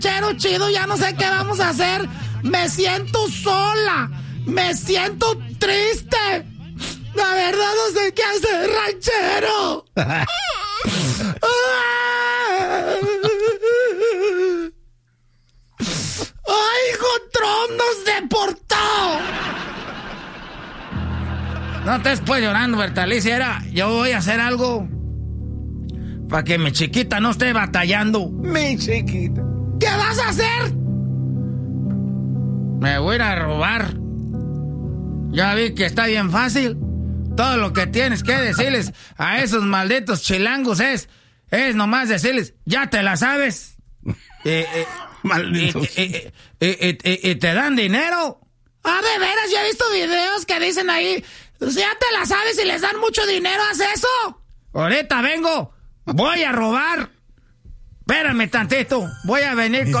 ranchero chido, ya no sé qué vamos a hacer. Me siento sola. Me siento triste. La verdad no sé qué hacer, ranchero. ¡Ay, hijo, Trump nos deportó! No estés pues llorando, Bertalicia. Yo voy a hacer algo para que mi chiquita no esté batallando. Mi chiquita. ¿Qué vas a hacer? Me voy a ir a robar. Ya vi que está bien fácil. Todo lo que tienes que decirles a esos malditos chilangos es nomás decirles, ya te la sabes. Malditos. Y te dan dinero. Ah, de veras, yo he visto videos que dicen ahí, ya te la sabes y les dan mucho dinero, ¿haz eso? Ahorita vengo, voy a robar. Espérame tantito, voy a venir con...